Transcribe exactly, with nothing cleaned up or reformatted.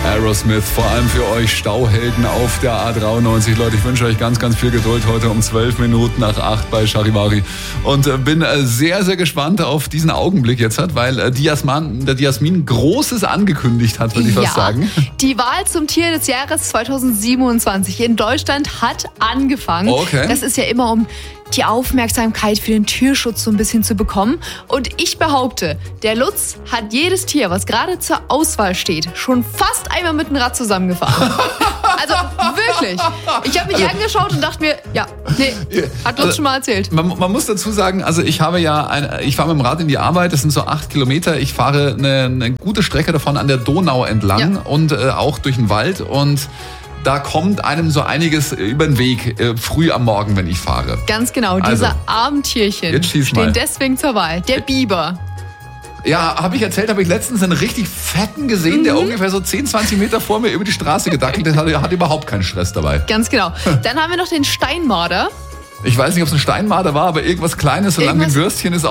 Aerosmith, vor allem für euch Stauhelden auf der A dreiundneunzig. Leute, ich wünsche euch ganz, ganz viel Geduld heute um zwölf Minuten nach acht bei Charivari. Und äh, bin äh, sehr, sehr gespannt auf diesen Augenblick jetzt, hat, weil äh, die Jasmin, der Jasmin Großes angekündigt hat, würde ich ja, fast sagen. Die Wahl zum Tier des Jahres zweitausendsiebenundzwanzig in Deutschland hat angefangen. Okay. Das ist ja immer um die Aufmerksamkeit für den Tierschutz so ein bisschen zu bekommen. Und ich behaupte, der Lutz hat jedes Tier, was gerade zur Auswahl steht, schon fast einmal mit dem Rad zusammengefahren. Also wirklich. Ich habe mich also, angeschaut und dachte mir, ja, nee, hat Lutz also, schon mal erzählt. Man, man muss dazu sagen, also ich habe ja, ein, ich fahre mit dem Rad in die Arbeit, das sind so acht Kilometer. Ich fahre eine, eine gute Strecke davon an der Donau entlang ja. und äh, auch durch den Wald und da kommt einem so einiges über den Weg, äh, früh am Morgen, wenn ich fahre. Ganz genau, also, diese armen Tierchen stehen deswegen zur Wahl. Der Biber. Ja, habe ich erzählt, habe ich letztens einen richtig fetten gesehen, mhm. der ungefähr so zehn, zwanzig Meter vor mir über die Straße gedackelt ist. Der hat überhaupt keinen Stress dabei. Ganz genau. Dann haben wir noch den Steinmarder. Ich weiß nicht, ob es ein Steinmarder war, aber irgendwas Kleines, so lang wie ein Würstchen ist